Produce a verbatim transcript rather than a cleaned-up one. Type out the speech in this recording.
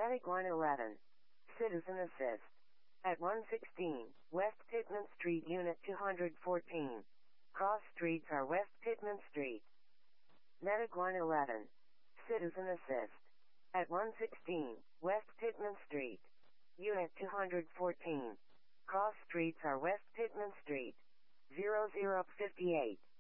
Medic one eleven. Citizen Assist. At one sixteen, West Pittman Street, Unit two fourteen. Cross streets are West Pittman Street. Medic one eleven. Citizen Assist. At one sixteen, West Pittman Street. Unit two fourteen. Cross streets are West Pittman Street. zero zero fifty-eight.